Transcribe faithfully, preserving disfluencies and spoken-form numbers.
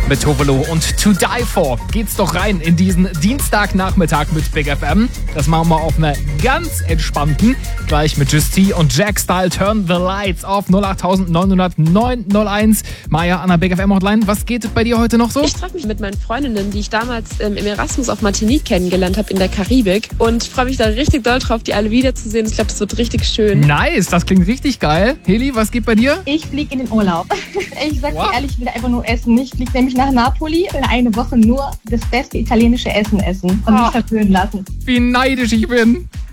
mit Tovolo und To Die For. Geht's doch rein in diesen Dienstagnachmittag mit Big F M. Das machen wir auf einer ganz entspannten. Gleich mit Just-T und Jack Style Turn the Lights auf null acht neun null null neun null eins. Maja an der Big F M Hotline. Was geht bei dir heute noch so? Ich treffe mich mit meinen Freundinnen, die ich damals ähm, im Erasmus auf Martinique kennengelernt habe in der Karibik. Und freue mich da richtig doll drauf, die alle wiederzusehen. Ich glaube, das wird richtig schön. Nice, das klingt richtig geil. Heli, was geht bei dir? Ich fliege in den Urlaub. Ich sag Wow. dir ehrlich, ich will einfach nur essen. Ich fliege nämlich nach Napoli, will eine Woche nur das beste italienische Essen essen und Oh. mich verwöhnen lassen. Wie neidisch ich bin.